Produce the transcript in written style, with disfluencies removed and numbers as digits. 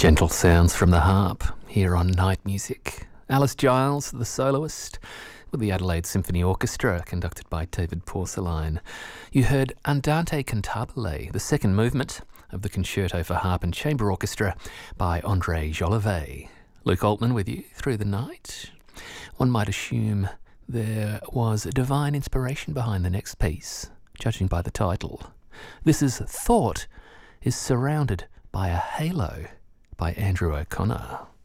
Gentle sounds from the harp here on Night Music. Alice Giles, the soloist, with the Adelaide Symphony Orchestra, conducted by David Porcelain. You heard Andante Cantabile, the second movement of the Concerto for Harp and Chamber Orchestra by André Jolivet. Luke Altman with you through the night. One might assume there was a divine inspiration behind the next piece, judging by the title. This is Thought is Surrounded by a Halo by Andrew O'Connor.